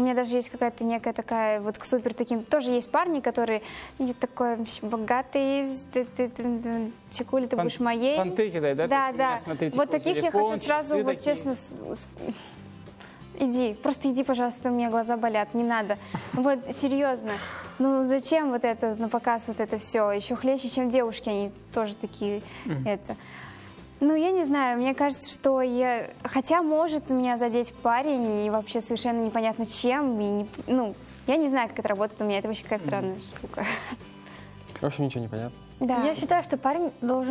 меня даже есть какая-то некая такая, вот к супер таким, тоже есть парни, которые такой богатый, Чекуля, ты будешь моей. Понты кидай, да? Да, да. Смотрите, вот таких я хочу сразу, вот честно, иди, просто иди, пожалуйста, у меня глаза болят, не надо. Вот, серьезно. Ну, зачем вот это, на показ вот это все? Еще хлеще, чем девушки, они тоже такие, это... Ну, я не знаю, мне кажется, что я... Хотя может меня задеть парень, и вообще совершенно непонятно чем, и не... ну, я не знаю, как это работает у меня, это вообще какая странная штука. В общем, ничего не понятно. Да. Я считаю, что парень должен